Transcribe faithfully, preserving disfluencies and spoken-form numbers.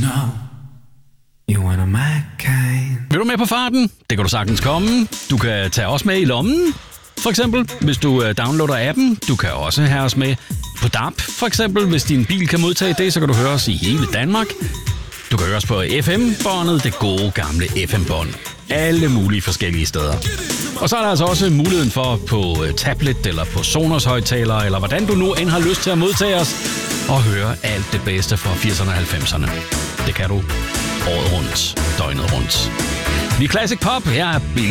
know you wanna my kind. Vil du med på farten? Det kan du sagtens komme. Du kan tage os med i lommen, for eksempel, hvis du øh, downloader appen. Du kan også have os med på D A B, for eksempel. Hvis din bil kan modtage det, så kan du høre os i hele Danmark. Du kan høre os på F M-båndet, det gode gamle F M-bånd. Alle mulige forskellige steder. Og så er der altså også muligheden for på tablet eller på Sonos-højttalere, eller hvordan du nu end har lyst til at modtage os, og høre alt det bedste fra firserne og halvfemserne. Det kan du året rundt, døgnet rundt. Vi er Classic Pop, her er